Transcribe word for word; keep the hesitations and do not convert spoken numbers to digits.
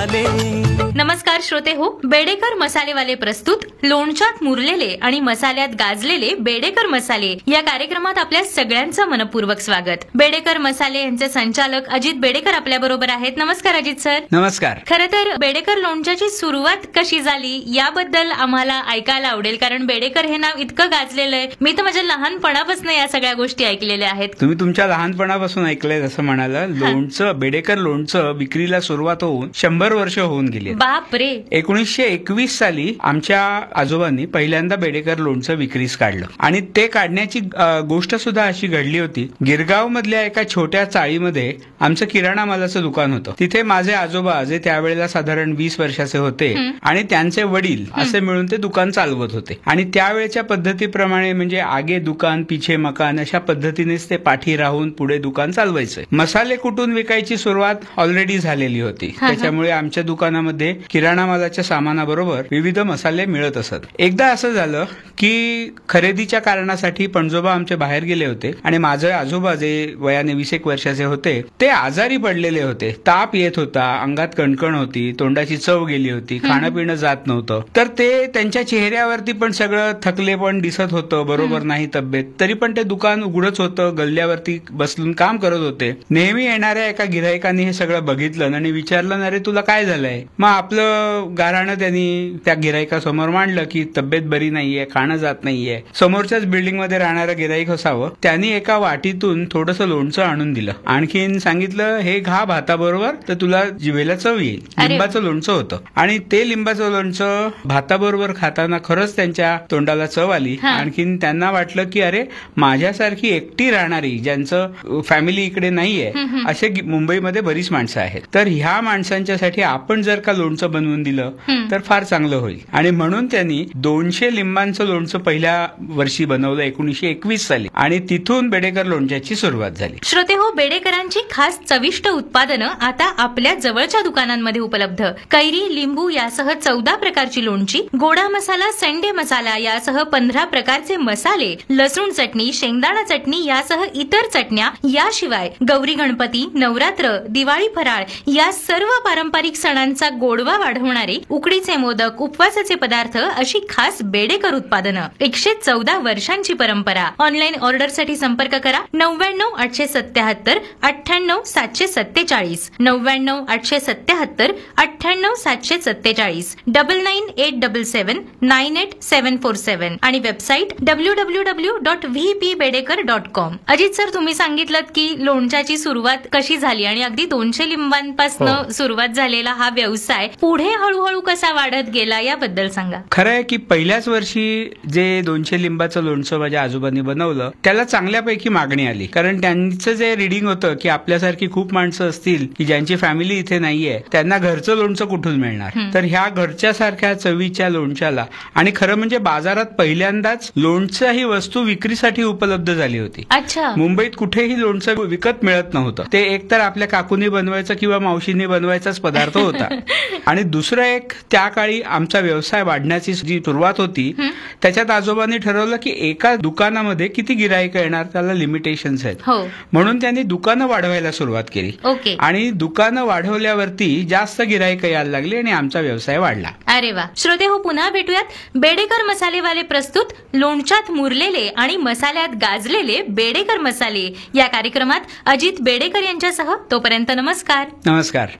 मसाले. नमस्कार श्रोते हो, बेडेकर मसालेवाले प्रस्तुत लोणच्यात मुरलेले आणि मसाल्यात गाजलेले बेडेकर मसाले या कार्यक्रमात आपल्या सगळ्यांचं मनपूर्वक स्वागत. बेडेकर मसाले यांचे संचालक अजित बेडेकर आपल्या बरोबर आहेत. नमस्कार अजित सर. नमस्कार. खरं तर बेडेकर लोणच्याची सुरुवात कशी झाली याबद्दल आम्हाला ऐकायला आवडेल, कारण बेडेकर हे नाव इतकं गाजलेलं आहे. मी तर माझ्या लहानपणापासून या सगळ्या गोष्टी ऐकलेल्या आहेत. तुम्ही तुमच्या लहानपणापासून ऐकलंय असं म्हणाला. लोणचं, बेडेकर लोणचं विक्रीला सुरुवात होऊन शंभर वर्ष होऊन गेली. बाप रे. एकोणीसशे एकवीस साली आमच्या आजोबांनी पहिल्यांदा बेडेकर लोणचं विक्रीस काढलं आणि ते काढण्याची गोष्ट सुद्धा अशी घडली होती. गिरगाव मधल्या एका छोट्या चाळीमध्ये आमचं किराणा मालाचं दुकान होतं. तिथे माझे आजोबा, जे त्यावेळेला साधारण वीस वर्षाचे होते, आणि त्यांचे वडील असे मिळून ते दुकान चालवत होते. आणि त्यावेळेच्या पद्धतीप्रमाणे म्हणजे आगे दुकान पिछे मकान अशा पद्धतीनेच ते पाठी राहून पुढे दुकान चालवायचे. मसाले कुटून विकायची सुरुवात ऑलरेडी झालेली होती, त्याच्यामुळे आमच्या दुकानामध्ये किराणा मालाच्या सामानाबरोबर विविध मसाले मिळत असत. एकदा असं झालं की खरेदीच्या कारणासाठी पणजोबा आमचे बाहेर गेले होते आणि माझे आजोबा, जे वयाने वीस एक वर्षाचे होते, ते आजारी पडलेले होते. ताप येत होता, अंगात कणकण होती, तोंडाची चव गेली होती, खाणं पिणं जात नव्हतं. तर ते त्यांच्या चेहऱ्यावरती पण सगळं थकले पण दिसत होतं, बरोबर नाही तब्येत. तरी पण ते दुकान उघडच होतं, गल्ल्यावरती बसलून काम करत होते. नेहमी येणाऱ्या एका गिऱ्हाईकाने हे सगळं बघितलं आणि विचारलं, अरे तुला काय झालंय? मग आपलं गाऱ्हाणं त्यांनी त्या गिऱ्हाईकासमोर मांडलं की तब्येत बरी नाहीये, खाणं जात नाहीये. समोरच्याच बिल्डिंग मध्ये राहणारं गिऱ्हाईक असावं. त्यांनी एका वाटीतून थोडंसं लोणचं आणून दिलं. आणखीन सांगितलं, हे घा भाताबरोबर तर तुला जिभेला चव येईल. लिंबाचं लोणचं होतं आणि ते लिंबाचं लोणचं भाताबरोबर खाताना खरंच त्यांच्या तोंडाला चव आली. आणखीन त्यांना वाटलं की अरे, माझ्यासारखी एकटी राहणारी, ज्यांचं फॅमिली इकडे नाहीये, असे मुंबईमध्ये बरीच माणसं आहेत. तर ह्या माणसांच्यासाठी आपण जर का लोणचं बनवून दिलं तर फार चांगलं होईल. आणि म्हणून त्यांनी दोनशे लिंबांचं लोणचं पहिल्या वर्षी बनवलं एकोणीसशे एकवीस साली, आणि तिथून बेडेकर लोणच्याची सुरुवात झाली. श्रोते हो, बेडेकरांची खास चविष्ट उत्पादनं आता आपल्या जवळच्या दुकानांमध्ये उपलब्ध. कैरी, लिंबू यासह चौदा प्रकारची लोणची, गोडा मसाला, संडे मसाला यासह पंधरा प्रकारचे मसाले, लसूण चटणी, शेंगदाणा चटणी यासह इतर चटण्या, याशिवाय गौरी गणपती, नवरात्र, दिवाळी फराळ या सर्व पारंपरिक सणांचा गोडवा वाढवणारे उकडीचे मोदक, उपवासाचे पदार्थ अशी खास बेडेकर उत्पादनं. एकशे चौदा वर्षांची परंपरा. ऑनलाईन ऑर्डरसाठी संपर्क करा नव्याण्णव आठशे सत्याहत्तर अठ्ठ्याण्णव सातशे सत्तेचाळीस, नव्याण्णव आठशे सत्याहत्तर अठ्ठ्याण्णव सातशे सत्तेचाळीस, double nine eight double seven nine eight seven four seven आणि website W W W dot V P Bedekar dot com. Ajit sir, तुम्ही सांगितलं की लोणच्याची सुरुवात कशी झाली आणि अगदी दोनशे लिंबांपासून सुरुवात झालेला हा व्यवसाय पुढे हळूहळू कसा वाढत गेला याबद्दल सांगा. खरं आहे की पहिल्याच वर्षी जे दोनशे लिंबाचं लोणचं माझ्या आजोबांनी बनवलं त्याला चांगल्यापैकी मागणी आली. कारण त्यांचं जे रिडिंग होतं की आपल्यासारखी खूप माणसं असतील की ज्यांची फॅमिली इथे नाहीये, त्यांना घरचं लोणचं कुठून मिळणार. तर ह्या घरच्या सारख्या चवीच्या लोणच्याला, आणि खरं म्हणजे बाजारात पहिल्यांदाच लोणचं ही वस्तू विक्रीसाठी उपलब्ध झाली होती. अच्छा. मुंबईत कुठेही लोणचं विकत मिळत नव्हतं. ते एकतर आपल्या काकूनी बनवायचं किंवा मावशींनी बनवायचाच पदार्थ होता. आणि दुसरं एक, त्या काळी आमचा व्यवसाय वाढण्याची जी सुरुवात होती त्याच्यात आजोबांनी ठरवलं की एका दुकानामध्ये किती गिराईक येणार, त्याला लिमिटेशन्स आहेत. म्हणून त्यांनी दुकानं वाढवायला सुरुवात केली. ओके. आणि दुकानं वाढवल्यावरती जास्त गिराईक यायला लागली आणि आमचा व्यवसाय वाढला. अरे वा. श्रोते हो, पुन्हा भेटूयात. बेडेकर मसालेवाले प्रस्तुत लोणच्यात मुरलेले आणि मसाल्यात गाजलेले बेडेकर मसाले या कार्यक्रमात अजित बेडेकर यांच्यासह. तोपर्यंत नमस्कार. नमस्कार.